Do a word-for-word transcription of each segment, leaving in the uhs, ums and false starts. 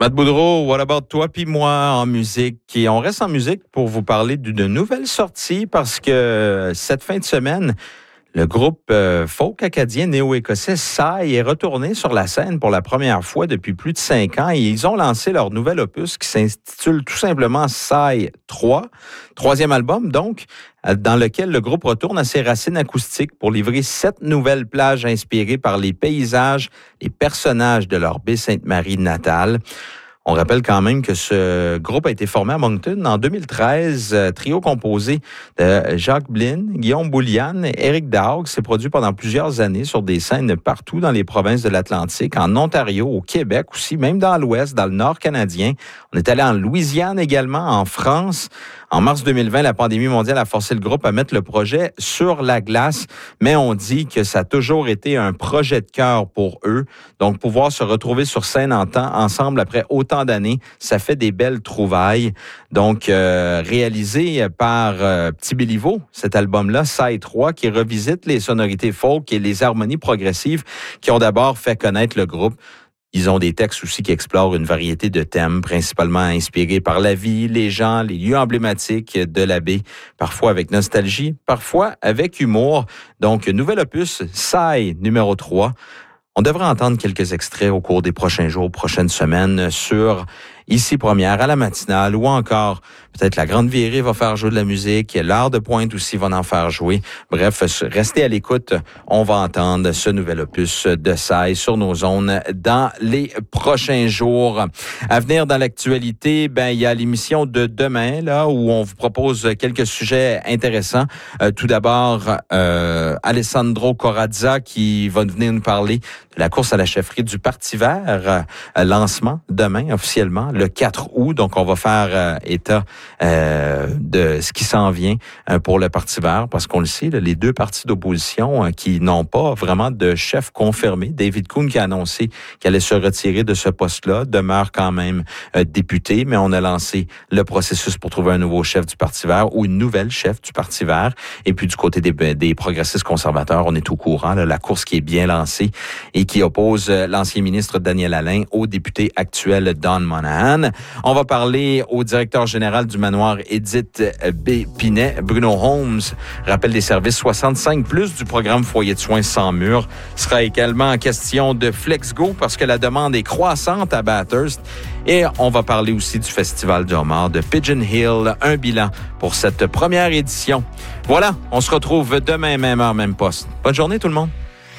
Matt Boudreau, What About Toi puis moi en musique. Et on reste en musique pour vous parler d'une nouvelle sortie parce que cette fin de semaine, le groupe euh, folk acadien néo-écossais Psy est retourné sur la scène pour la première fois depuis plus de cinq ans et ils ont lancé leur nouvel opus qui s'intitule tout simplement Psy trois, troisième album donc, dans lequel le groupe retourne à ses racines acoustiques pour livrer sept nouvelles plages inspirées par les paysages, les personnages de leur baie Sainte-Marie natale. On rappelle quand même que ce groupe a été formé à Moncton en deux mille treize, trio composé de Jacques Blin, Guillaume Boulian et Éric Daug. C'est produit pendant plusieurs années sur des scènes partout dans les provinces de l'Atlantique, en Ontario, au Québec aussi, même dans l'Ouest, dans le Nord canadien. On est allé en Louisiane également, en France. En mars deux mille vingt, la pandémie mondiale a forcé le groupe à mettre le projet sur la glace, mais on dit que ça a toujours été un projet de cœur pour eux. Donc, pouvoir se retrouver sur scène en temps, ensemble après autant d'années, ça fait des belles trouvailles. Donc, euh, réalisé par euh, Petit Béliveau, cet album-là, Psy trois, qui revisite les sonorités folk et les harmonies progressives qui ont d'abord fait connaître le groupe. Ils ont des textes aussi qui explorent une variété de thèmes, principalement inspirés par la vie, les gens, les lieux emblématiques de la baie, parfois avec nostalgie, parfois avec humour. Donc, nouvel opus, Psy numéro trois. On devrait entendre quelques extraits au cours des prochains jours, prochaines semaines sur Ici Première, à la matinale, ou encore peut-être la Grande Virée va faire jouer de la musique, l'Art de Pointe aussi va en faire jouer. Bref, restez à l'écoute, on va entendre ce nouvel opus de Psy sur nos zones dans les prochains jours. À venir dans l'actualité, ben il y a l'émission de demain là où on vous propose quelques sujets intéressants. Euh, tout d'abord, euh, Alessandro Corazza qui va venir nous parler de la course à la chefferie du Parti vert, euh, lancement demain officiellement le quatre août. Donc, on va faire euh, état euh, de ce qui s'en vient euh, pour le Parti vert, parce qu'on le sait, là, les deux partis d'opposition euh, qui n'ont pas vraiment de chef confirmé. David Kuhn qui a annoncé qu'il allait se retirer de ce poste-là, demeure quand même euh, député, mais on a lancé le processus pour trouver un nouveau chef du Parti vert ou une nouvelle chef du Parti vert. Et puis, du côté des, des progressistes conservateurs, on est au courant, là, la course qui est bien lancée et qui oppose euh, l'ancien ministre Daniel Alain au député actuel Don Monahan. On va parler au directeur général du manoir Edith B. Pinet, Bruno Holmes, rappel des services soixante-cinq plus du programme Foyer de soins sans mur. Il sera également en question de FlexGo parce que la demande est croissante à Bathurst. Et on va parler aussi du Festival du homard de Pigeon Hill, un bilan pour cette première édition. Voilà, on se retrouve demain, même heure, même poste. Bonne journée tout le monde.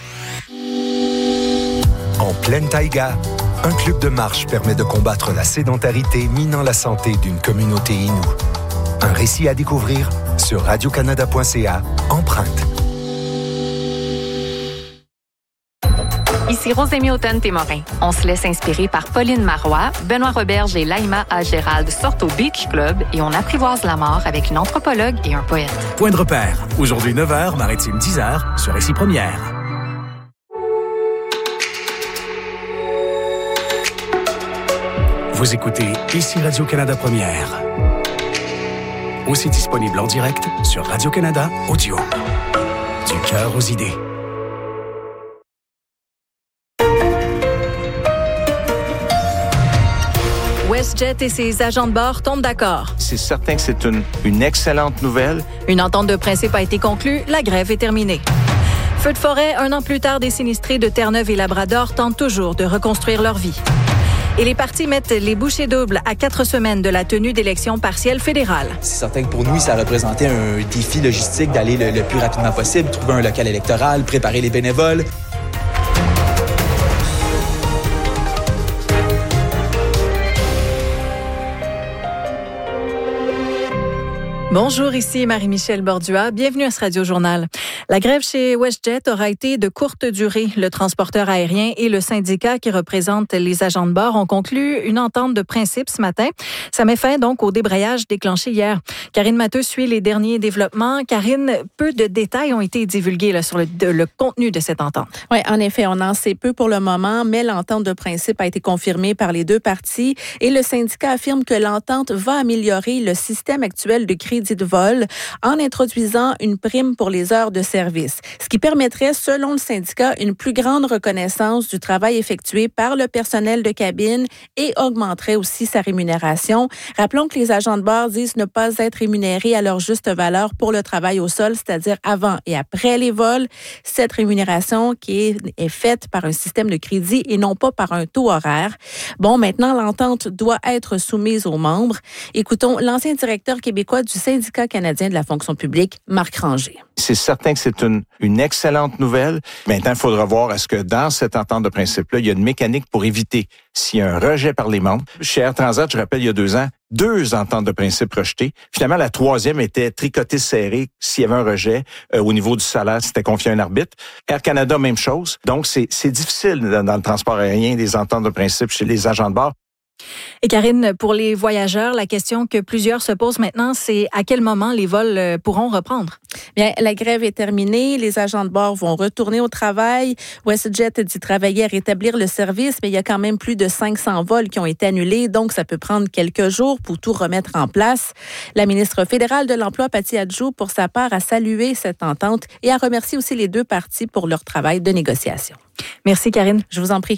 En pleine taïga, un club de marche permet de combattre la sédentarité minant la santé d'une communauté inoue. Un récit à découvrir sur radio canada point c a, Empreinte. Ici Rosémie Automne-Témorin. On se laisse inspirer par Pauline Marois, Benoît Roberge et Laïma A. Gérald sortent au Beach Club et on apprivoise la mort avec une anthropologue et un poète. Point de repère. Aujourd'hui neuf heures, Maritime dix heures, sur Ici Première. Vous écoutez Ici Radio-Canada Première. Aussi disponible en direct sur Radio-Canada Audio. Du cœur aux idées. WestJet et ses agents de bord tombent d'accord. C'est certain que c'est une, une excellente nouvelle. Une entente de principe a été conclue, la grève est terminée. Feu de forêt, un an plus tard, des sinistrés de Terre-Neuve et Labrador tentent toujours de reconstruire leur vie. Et les partis mettent les bouchées doubles à quatre semaines de la tenue d'élections partielles fédérales. C'est certain que pour nous, ça représentait un défi logistique d'aller le, le plus rapidement possible, trouver un local électoral, préparer les bénévoles. Bonjour, ici Marie-Michel Bordua. Bienvenue à ce Radio-Journal. La grève chez WestJet aura été de courte durée. Le transporteur aérien et le syndicat qui représente les agents de bord ont conclu une entente de principe ce matin. Ça met fin donc au débrayage déclenché hier. Karine Matteux suit les derniers développements. Karine, peu de détails ont été divulgués là, sur le, de, le contenu de cette entente. Oui, en effet, on en sait peu pour le moment, mais l'entente de principe a été confirmée par les deux parties et le syndicat affirme que l'entente va améliorer le système actuel de crédit crédit de vol en introduisant une prime pour les heures de service, ce qui permettrait, selon le syndicat, une plus grande reconnaissance du travail effectué par le personnel de cabine et augmenterait aussi sa rémunération. Rappelons que les agents de bord disent ne pas être rémunérés à leur juste valeur pour le travail au sol, c'est-à-dire avant et après les vols. Cette rémunération qui est, est faite par un système de crédit et non pas par un taux horaire. Bon, maintenant, l'entente doit être soumise aux membres. Écoutons l'ancien directeur québécois du syndicat canadien de la fonction publique, Marc Ranger. C'est certain que c'est une, une excellente nouvelle. Maintenant, il faudra voir est-ce que dans cette entente de principe-là, il y a une mécanique pour éviter s'il y a un rejet par les membres. Chez Air Transat, je rappelle, il y a deux ans, deux ententes de principe rejetées. Finalement, la troisième était tricotée serrée s'il y avait un rejet. Euh, au niveau du salaire, c'était confié à un arbitre. Air Canada, même chose. Donc, c'est, c'est difficile dans, dans le transport aérien, des ententes de principe chez les agents de bord. Et Karine, pour les voyageurs, la question que plusieurs se posent maintenant, c'est à quel moment les vols pourront reprendre? Bien, la grève est terminée. Les agents de bord vont retourner au travail. WestJet dit travailler à rétablir le service, mais il y a quand même plus de cinq cents vols qui ont été annulés, donc ça peut prendre quelques jours pour tout remettre en place. La ministre fédérale de l'Emploi, Patty Adjou, pour sa part, a salué cette entente et a remercié aussi les deux parties pour leur travail de négociation. Merci, Karine. Je vous en prie.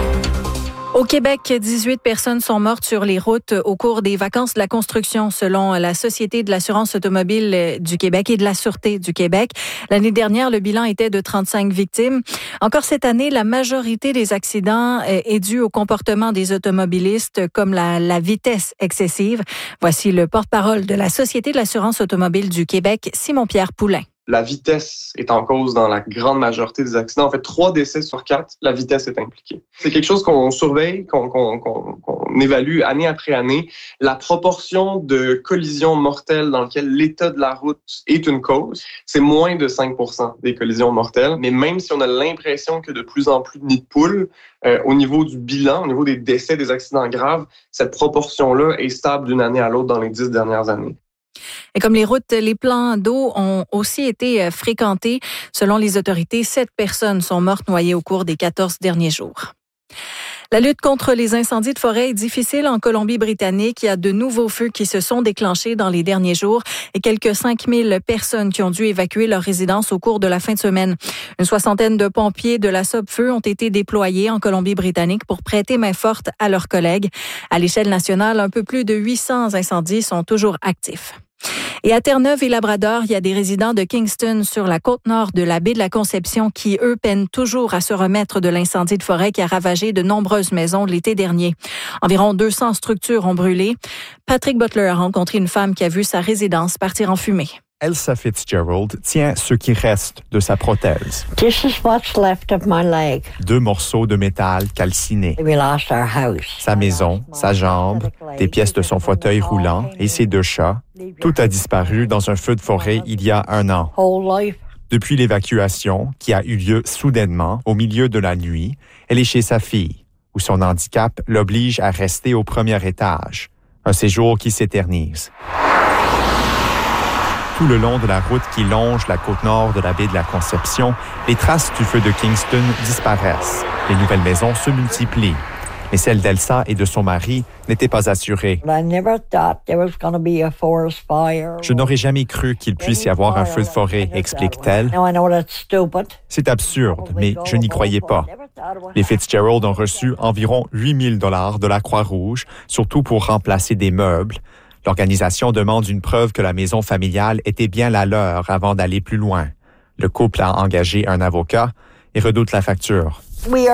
Au Québec, dix-huit personnes sont mortes sur les routes au cours des vacances de la construction, selon la Société de l'assurance automobile du Québec et de la Sûreté du Québec. L'année dernière, le bilan était de trente-cinq victimes. Encore cette année, la majorité des accidents est due au comportement des automobilistes, comme la, la vitesse excessive. Voici le porte-parole de la Société de l'assurance automobile du Québec, Simon-Pierre Poulain. La vitesse est en cause dans la grande majorité des accidents. En fait, trois décès sur quatre, la vitesse est impliquée. C'est quelque chose qu'on surveille, qu'on, qu'on, qu'on, qu'on évalue année après année. La proportion de collisions mortelles dans lesquelles l'état de la route est une cause, c'est moins de cinq pour cent des collisions mortelles. Mais même si on a l'impression que de plus en plus de nids de poules, euh, au niveau du bilan, au niveau des décès, des accidents graves, cette proportion-là est stable d'une année à l'autre dans les dix dernières années. Et comme les routes, les plans d'eau ont aussi été fréquentés. Selon les autorités, sept personnes sont mortes noyées au cours des quatorze derniers jours. La lutte contre les incendies de forêt est difficile en Colombie-Britannique. Il y a de nouveaux feux qui se sont déclenchés dans les derniers jours et quelques cinq mille personnes qui ont dû évacuer leur résidence au cours de la fin de semaine. Une soixantaine de pompiers de la Sopfeu ont été déployés en Colombie-Britannique pour prêter main forte à leurs collègues. À l'échelle nationale, un peu plus de huit cents incendies sont toujours actifs. Et à Terre-Neuve et Labrador, il y a des résidents de Kingston sur la côte nord de la baie de la Conception qui, eux, peinent toujours à se remettre de l'incendie de forêt qui a ravagé de nombreuses maisons l'été dernier. Environ deux cents structures ont brûlé. Patrick Butler a rencontré une femme qui a vu sa résidence partir en fumée. Elsa Fitzgerald tient ce qui reste de sa prothèse. This is what's left of my leg. Deux morceaux de métal calcinés. We lost our house. Sa maison, sa jambe, des pièces de son fauteuil roulant et ses deux chats. Tout a disparu dans un feu de forêt il y a un an. Depuis l'évacuation, qui a eu lieu soudainement, au milieu de la nuit, elle est chez sa fille, où son handicap l'oblige à rester au premier étage. Un séjour qui s'éternise. Tout le long de la route qui longe la côte nord de la baie de la Conception, les traces du feu de Kingston disparaissent. Les nouvelles maisons se multiplient. Mais celle d'Elsa et de son mari n'était pas assurée. Je n'aurais jamais cru qu'il puisse y avoir un feu de forêt, explique-t-elle. C'est absurde, mais je n'y croyais pas. Les Fitzgerald ont reçu environ huit mille dollars de la Croix-Rouge, surtout pour remplacer des meubles. L'organisation demande une preuve que la maison familiale était bien la leur avant d'aller plus loin. Le couple a engagé un avocat et redoute la facture.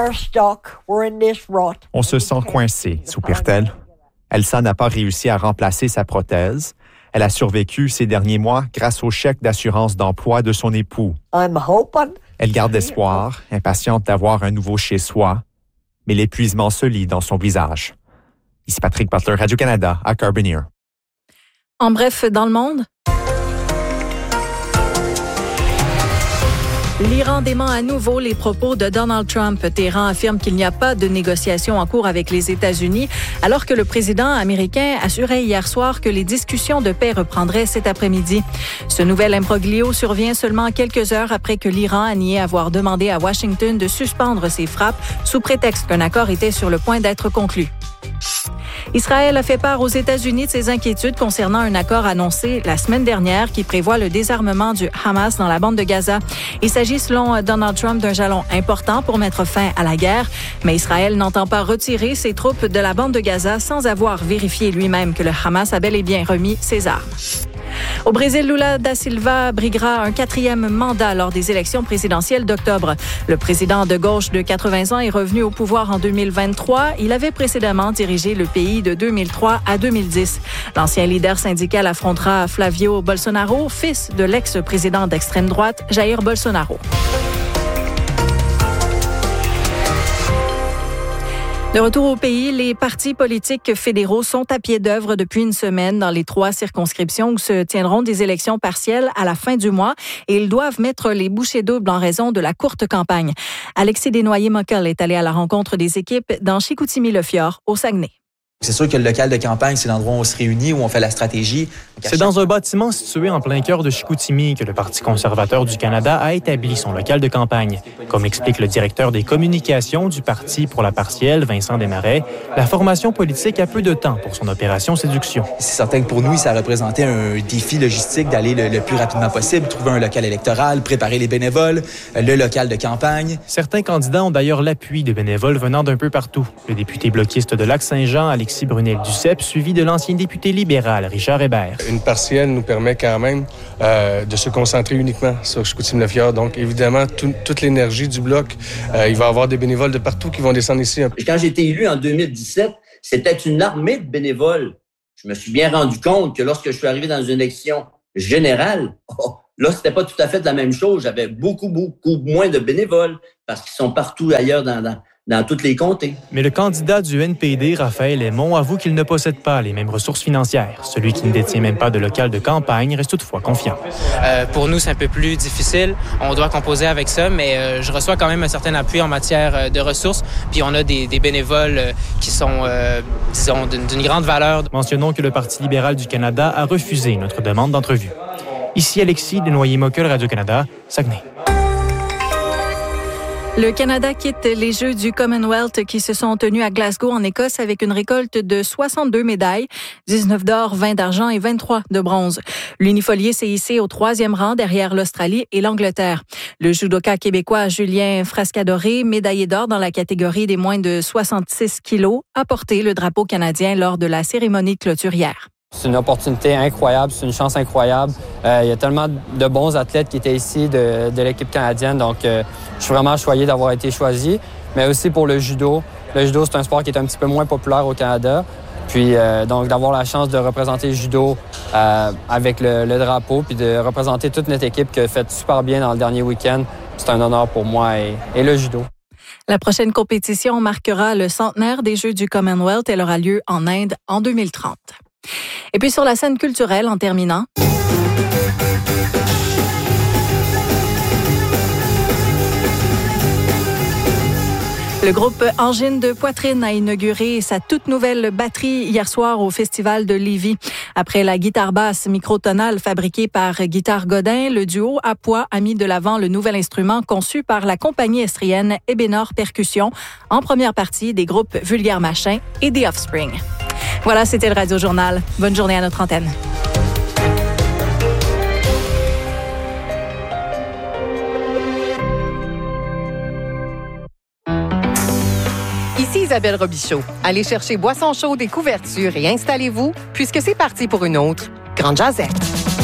On se sent coincé, soupire-t-elle. Elsa n'a pas réussi à remplacer sa prothèse. Elle a survécu ces derniers mois grâce au chèque d'assurance d'emploi de son époux. Elle garde espoir, impatiente d'avoir un nouveau chez-soi, mais l'épuisement se lit dans son visage. Ici Patrick Butler, Radio-Canada, à Carbonear. En bref, dans le monde, l'Iran dément à nouveau les propos de Donald Trump. Téhéran affirme qu'il n'y a pas de négociations en cours avec les États-Unis, alors que le président américain assurait hier soir que les discussions de paix reprendraient cet après-midi. Ce nouvel imbroglio survient seulement quelques heures après que l'Iran a nié avoir demandé à Washington de suspendre ses frappes sous prétexte qu'un accord était sur le point d'être conclu. Israël a fait part aux États-Unis de ses inquiétudes concernant un accord annoncé la semaine dernière qui prévoit le désarmement du Hamas dans la bande de Gaza. Il s'agit selon Donald Trump d'un jalon important pour mettre fin à la guerre, mais Israël n'entend pas retirer ses troupes de la bande de Gaza sans avoir vérifié lui-même que le Hamas a bel et bien remis ses armes. Au Brésil, Lula da Silva briguera un quatrième mandat lors des élections présidentielles d'octobre. Le président de gauche de quatre-vingts ans est revenu au pouvoir en deux mille vingt-trois. Il avait précédemment dirigé le pays de deux mille trois à deux mille dix. L'ancien leader syndical affrontera Flavio Bolsonaro, fils de l'ex-président d'extrême droite, Jair Bolsonaro. De retour au pays, les partis politiques fédéraux sont à pied d'œuvre depuis une semaine dans les trois circonscriptions où se tiendront des élections partielles à la fin du mois et ils doivent mettre les bouchées doubles en raison de la courte campagne. Alexis Desnoyers-Mockel est allé à la rencontre des équipes dans Chicoutimi-Le-Fjord, au Saguenay. C'est sûr que le local de campagne, c'est l'endroit où on se réunit, où on fait la stratégie. C'est dans un bâtiment situé en plein cœur de Chicoutimi que le Parti conservateur du Canada a établi son local de campagne. Comme explique le directeur des communications du Parti pour la partielle, Vincent Desmarais, la formation politique a peu de temps pour son opération séduction. C'est certain que pour nous, ça représentait un défi logistique d'aller le, le plus rapidement possible, trouver un local électoral, préparer les bénévoles, le local de campagne. Certains candidats ont d'ailleurs l'appui de bénévoles venant d'un peu partout. Le député bloquiste de Lac-Saint-Jean, Alexis Brunel-Duceppe, suivi de l'ancien député libéral, Richard Hébert. Une partielle nous permet quand même euh, de se concentrer uniquement sur Chicoutimi-Le-Fjord. Donc, évidemment, tout, toute l'énergie du bloc, euh, il va y avoir des bénévoles de partout qui vont descendre ici. Quand j'ai été élu en deux mille dix-sept, c'était une armée de bénévoles. Je me suis bien rendu compte que lorsque je suis arrivé dans une élection générale, oh, là, c'était pas tout à fait la même chose. J'avais beaucoup, beaucoup moins de bénévoles parce qu'ils sont partout ailleurs dans... dans dans toutes les comtés. Mais le candidat du N P D, Raphaël Aymon, avoue qu'il ne possède pas les mêmes ressources financières. Celui qui ne détient même pas de local de campagne reste toutefois confiant. Euh, pour nous, c'est un peu plus difficile. On doit composer avec ça, mais euh, je reçois quand même un certain appui en matière de ressources. Puis on a des, des bénévoles qui sont, euh, disons, d'une, d'une grande valeur. Mentionnons que le Parti libéral du Canada a refusé notre demande d'entrevue. Ici Alexis Desnoyers-Mockel, Radio-Canada, Saguenay. Le Canada quitte les Jeux du Commonwealth qui se sont tenus à Glasgow, en Écosse, avec une récolte de soixante-deux médailles, dix-neuf d'or, vingt d'argent et vingt-trois de bronze. L'unifolié s'est hissé au troisième rang derrière l'Australie et l'Angleterre. Le judoka québécois Julien Frascadoré, médaillé d'or dans la catégorie des moins de soixante-six kilos, a porté le drapeau canadien lors de la cérémonie de clôture hier. C'est une opportunité incroyable, c'est une chance incroyable. Euh, il y a tellement de bons athlètes qui étaient ici de, de l'équipe canadienne, donc euh, je suis vraiment choyé d'avoir été choisi. Mais aussi pour le judo. Le judo, c'est un sport qui est un petit peu moins populaire au Canada. Puis euh, donc d'avoir la chance de représenter le judo euh, avec le, le drapeau, puis de représenter toute notre équipe qui a fait super bien dans le dernier week-end, c'est un honneur pour moi et, et le judo. La prochaine compétition marquera le centenaire des Jeux du Commonwealth. Elle aura lieu en Inde en deux mille trente. Et puis sur la scène culturelle, en terminant, le groupe Angine de Poitrine a inauguré sa toute nouvelle batterie hier soir au Festival de Lévis. Après la guitare basse microtonale fabriquée par Guitare Godin, le duo à poids a mis de l'avant le nouvel instrument conçu par la compagnie estrienne Ebenor Percussion, en première partie des groupes Vulgaire Machin et The Offspring. Voilà, c'était le Radio Journal. Bonne journée à notre antenne. Ici Isabelle Robichaud. Allez chercher boissons chaudes et couvertures et installez-vous, puisque c'est parti pour une autre Grande Jazette.